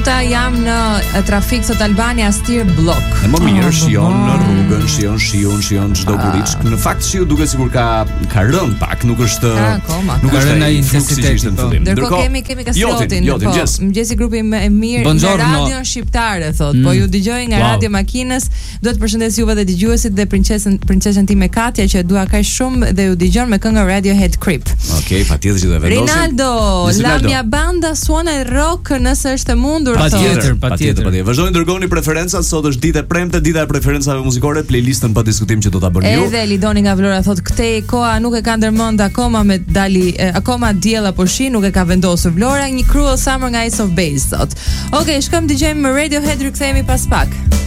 Nota jam në trafik sot Albania Stir Block. Më mirë, shijon në rrugën, shijon çdo kuriç. Në fakt shiu duket sikur ka rënë pak, nuk është ai fluksi që ishte në fillim. Ndërkohë kemi Kastriotin. Mëngjesi grupi më e mirë në radion shqiptare thot. Po ju dëgjoj nga radio makinës. Do të përshëndes juve dhe dëgjuesit dhe princesën time Katja që e dua kaq shumë dhe ju dëgjon me këngën Radiohead Creep. Okej, patjetër që do e vendosim. Rinaldo, la mia banda suona rock nëse është e mundur. Patjetër. Vazhdoni dërgoni preferencat, sot është ditë e premte, dita e preferencave muzikore, playlistën pa diskutim që do ta bëni ju. Edhe Lidoni nga Vlora thot këtej koha nuk e ka ndërmend akoma me dali akoma diell apo shi, nuk e ka vendosur Vlora, një Cruel Summer nga Ace of Base thot. Okej, shkojmë dëgjojmë Radiohead, rikthehemi pas pak.